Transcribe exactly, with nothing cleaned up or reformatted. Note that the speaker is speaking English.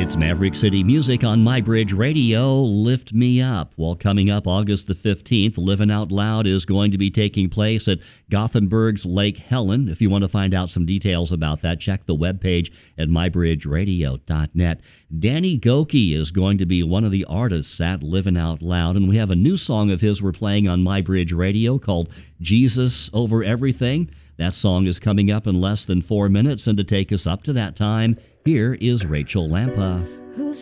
It's Maverick City Music on MyBridge Radio. Lift Me Up. Well, coming up August the fifteenth, Living Out Loud is going to be taking place at Gothenburg's Lake Helen. If you want to find out some details about that, check the webpage at my bridge radio dot net. Danny Gokey is going to be one of the artists at Living Out Loud, and we have a new song of his we're playing on MyBridge Radio called Jesus Over Everything. That song is coming up in less than four minutes, and to take us up to that time, here is Rachel Lampa.